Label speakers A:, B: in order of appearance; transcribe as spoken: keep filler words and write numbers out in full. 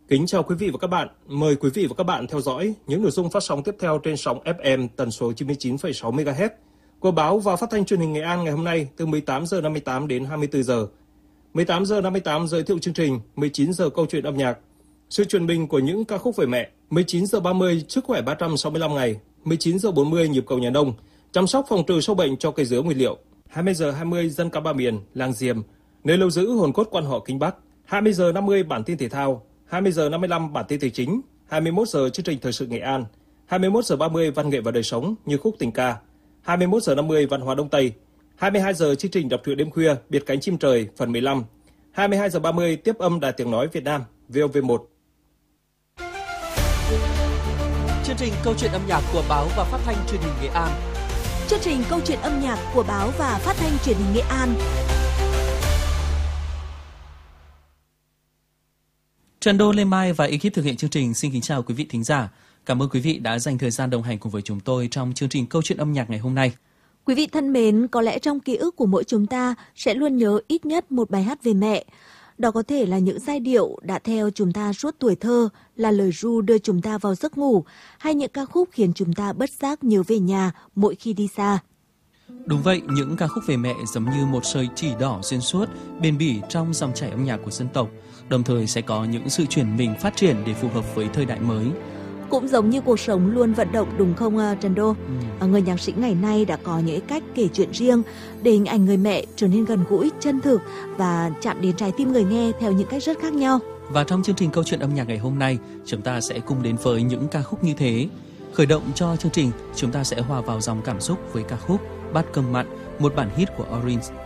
A: Kính chào quý vị và các bạn. Mời quý vị và các bạn theo dõi những nội dung phát sóng tiếp theo trên sóng ép em tần số chín mươi chín phẩy sáu mê ga héc của báo và phát thanh truyền hình Nghệ An ngày hôm nay từ mười tám giờ năm mươi tám đến hai mươi tư giờ. mười tám giờ năm mươi tám giới thiệu chương trình, mười chín giờ câu chuyện âm nhạc, sự truyền bình của những ca khúc về mẹ, mười chín giờ ba mươi sức khỏe ba trăm sáu mươi lăm ngày, mười chín giờ bốn mươi nhịp cầu nhà nông, chăm sóc phòng trừ sâu bệnh cho cây dứa nguyên liệu, hai mươi giờ hai mươi dân ca ba miền, làng Diềm, nơi lưu giữ hồn cốt quan họ Kinh Bắc, hai mươi giờ năm mươi bản tin thể thao, hai mươi giờ năm mươi lăm bản tin tài chính, hai mươi mốt giờ chương trình thời sự Nghệ An, hai mươi mốt giờ ba mươi văn nghệ và đời sống như khúc tình ca, hai mươi mốt giờ năm mươi văn hóa Đông Tây, hai mươi hai giờ chương trình đọc truyện đêm khuya Biệt cánh chim trời phần mười lăm, hai mươi hai giờ ba mươi tiếp âm Đài Tiếng nói Việt Nam vê o vê một.
B: Chương trình câu chuyện âm nhạc của báo và phát thanh truyền hình Nghệ An.
C: Chương trình câu chuyện âm nhạc của báo và phát thanh truyền hình Nghệ An.
D: Trần Đô, Lê Mai và ekip thực hiện chương trình xin kính chào quý vị thính giả. Cảm ơn quý vị đã dành thời gian đồng hành cùng với chúng tôi trong chương trình câu chuyện âm nhạc ngày hôm nay.
C: Quý vị thân mến, có lẽ trong ký ức của mỗi chúng ta sẽ luôn nhớ ít nhất một bài hát về mẹ. Đó có thể là những giai điệu đã theo chúng ta suốt tuổi thơ, là lời ru đưa chúng ta vào giấc ngủ, hay những ca khúc khiến chúng ta bất giác nhớ về nhà mỗi khi đi xa.
D: Đúng vậy, những ca khúc về mẹ giống như một sợi chỉ đỏ xuyên suốt, bền bỉ trong dòng chảy âm nhạc của dân tộc, đồng thời sẽ có những sự chuyển mình phát triển để phù hợp với thời đại mới.
C: Cũng giống như cuộc sống luôn vận động, đúng không Trần Đô? Ừ. Người nhạc sĩ ngày nay đã có những cách kể chuyện riêng để hình ảnh người mẹ trở nên gần gũi, chân thực và chạm đến trái tim người nghe theo những cách rất khác nhau.
D: Và trong chương trình câu chuyện âm nhạc ngày hôm nay, chúng ta sẽ cùng đến với những ca khúc như thế. Khởi động cho chương trình, chúng ta sẽ hòa vào dòng cảm xúc với ca khúc Bát Cơm Mặn, một bản hit của Orange.